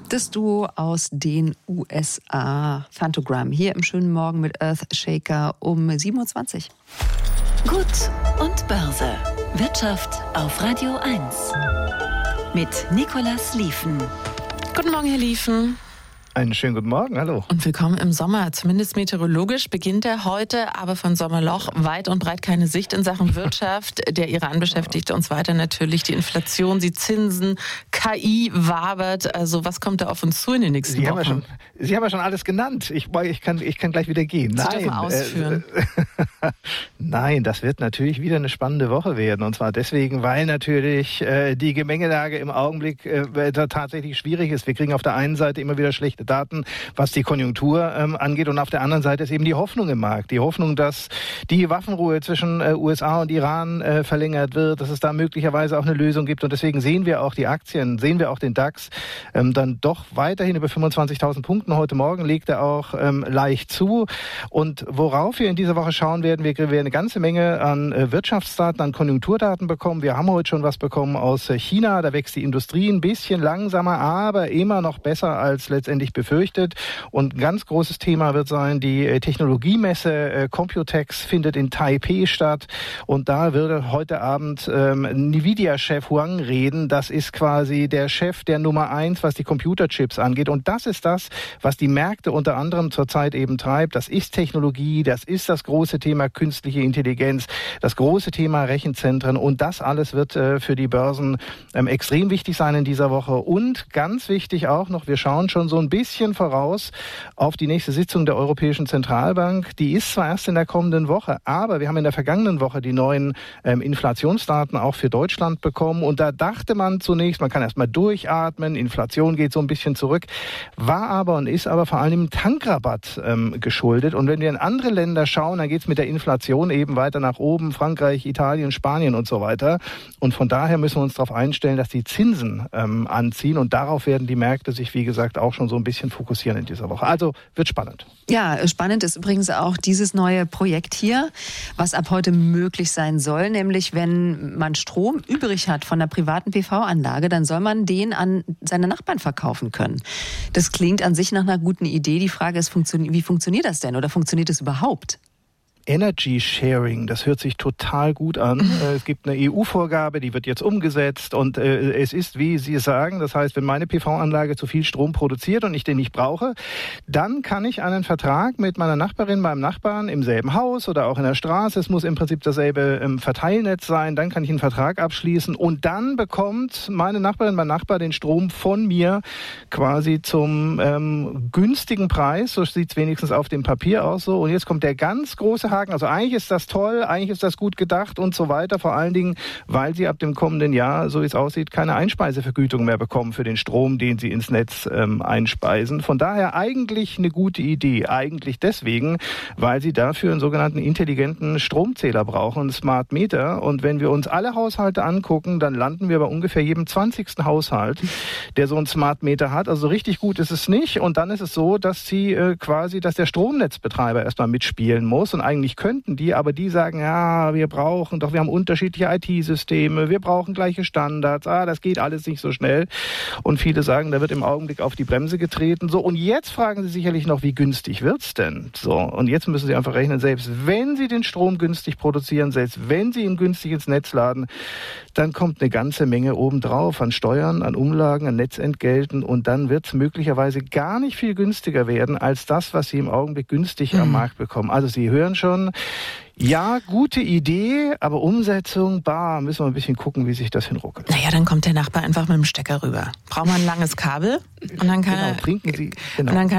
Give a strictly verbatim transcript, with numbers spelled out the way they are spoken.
Das Duo aus den U S A, Phantogram, hier im schönen Morgen mit Earthshaker um sieben Uhr zwanzig. Gut und Börse. Wirtschaft auf Radio eins. Mit Nicolas Lieven. Guten Morgen, Herr Lieven. Einen schönen guten Morgen, hallo. Und willkommen im Sommer. Zumindest meteorologisch beginnt er heute, aber von Sommerloch weit und breit keine Sicht in Sachen Wirtschaft. Der Iran beschäftigt uns weiter natürlich, die Inflation, die Zinsen, K I wabert. Also was kommt da auf uns zu in den nächsten Sie Wochen? Haben ja schon, Sie haben ja schon alles genannt. Ich, ich, kann, ich kann gleich wieder gehen. Sie Nein, dürfen ausführen. Äh, Nein, das wird natürlich wieder eine spannende Woche werden. Und zwar deswegen, weil natürlich äh, die Gemengelage im Augenblick äh, tatsächlich schwierig ist. Wir kriegen auf der einen Seite immer wieder schlechte Daten, was die Konjunktur ähm, angeht. Und auf der anderen Seite ist eben die Hoffnung im Markt. Die Hoffnung, dass die Waffenruhe zwischen äh, U S A und Iran äh, verlängert wird, dass es da möglicherweise auch eine Lösung gibt. Und deswegen sehen wir auch die Aktien, sehen wir auch den DAX ähm, dann doch weiterhin über fünfundzwanzigtausend Punkten. Heute Morgen legt er auch ähm, leicht zu. Und worauf wir in dieser Woche schauen werden, wir werden eine ganze Menge an äh, Wirtschaftsdaten, an Konjunkturdaten bekommen. Wir haben heute schon was bekommen aus äh, China. Da wächst die Industrie ein bisschen langsamer, aber immer noch besser als letztendlich befürchtet. Und ein ganz großes Thema wird sein, die äh, Technologiemesse äh, Computex findet in Taipei statt. Und da würde heute Abend ähm, Nvidia-Chef Huang reden. Das ist quasi der Chef der Nummer eins, was die Computerchips angeht. Und das ist das, was die Märkte unter anderem zurzeit eben treibt. Das ist Technologie, das ist das große Thema künstliche Intelligenz, das große Thema Rechenzentren. Und das alles wird äh, für die Börsen ähm, extrem wichtig sein in dieser Woche. Und ganz wichtig auch noch, wir schauen schon so ein bisschen voraus auf die nächste Sitzung der Europäischen Zentralbank. Die ist zwar erst in der kommenden Woche, aber wir haben in der vergangenen Woche die neuen ähm, Inflationsdaten auch für Deutschland bekommen. Und da dachte man zunächst, man kann erst mal durchatmen, Inflation geht so ein bisschen zurück, war aber und ist aber vor allem im Tankrabatt ähm, geschuldet. Und wenn wir in andere Länder schauen, dann geht es mit der Inflation eben weiter nach oben, Frankreich, Italien, Spanien und so weiter. Und von daher müssen wir uns darauf einstellen, dass die Zinsen ähm, anziehen. Und darauf werden die Märkte sich, wie gesagt, auch schon so ein bisschen fokussieren in dieser Woche. Also wird spannend. Ja, spannend ist übrigens auch dieses neue Projekt hier, was ab heute möglich sein soll. Nämlich, wenn man Strom übrig hat von einer privaten P V-Anlage, dann soll man den an seine Nachbarn verkaufen können. Das klingt an sich nach einer guten Idee. Die Frage ist, wie funktioniert das denn oder funktioniert es überhaupt? Energy Sharing, das hört sich total gut an. Es gibt eine E U-Vorgabe, die wird jetzt umgesetzt und äh, es ist, wie Sie sagen, das heißt, wenn meine P V-Anlage zu viel Strom produziert und ich den nicht brauche, dann kann ich einen Vertrag mit meiner Nachbarin, meinem Nachbarn im selben Haus oder auch in der Straße, es muss im Prinzip dasselbe ähm, Verteilnetz sein, dann kann ich einen Vertrag abschließen und dann bekommt meine Nachbarin, mein Nachbar den Strom von mir quasi zum ähm, günstigen Preis, so sieht es wenigstens auf dem Papier aus so. Und jetzt kommt der ganz große Haken. Also eigentlich ist das toll, eigentlich ist das gut gedacht und so weiter. Vor allen Dingen, weil sie ab dem kommenden Jahr, so wie es aussieht, keine Einspeisevergütung mehr bekommen für den Strom, den sie ins Netz ähm, einspeisen. Von daher eigentlich eine gute Idee. Eigentlich deswegen, weil sie dafür einen sogenannten intelligenten Stromzähler brauchen, einen Smart Meter. Und wenn wir uns alle Haushalte angucken, dann landen wir bei ungefähr jedem zwanzigsten Haushalt, der so einen Smart Meter hat. Also richtig gut ist es nicht. Und dann ist es so, dass sie äh, quasi, dass der Stromnetzbetreiber erstmal mitspielen muss und eigentlich Eigentlich könnten die, aber die sagen, ja, wir brauchen doch, wir haben unterschiedliche I T-Systeme, wir brauchen gleiche Standards, ah, das geht alles nicht so schnell. Und viele sagen, da wird im Augenblick auf die Bremse getreten. So, und jetzt fragen sie sicherlich noch, wie günstig wird's denn? So, und jetzt müssen sie einfach rechnen, selbst wenn sie den Strom günstig produzieren, selbst wenn sie ihn günstig ins Netz laden, dann kommt eine ganze Menge obendrauf an Steuern, an Umlagen, an Netzentgelten und dann wird's möglicherweise gar nicht viel günstiger werden als das, was sie im Augenblick günstig mhm. am Markt bekommen. Also Sie hören schon, ja, gute Idee, aber Umsetzung, bah, müssen wir ein bisschen gucken, wie sich das hinruckelt. Naja, dann kommt der Nachbar einfach mit dem Stecker rüber. Braucht man ein langes Kabel und dann kann genau, er, trinken Sie, genau. und dann kann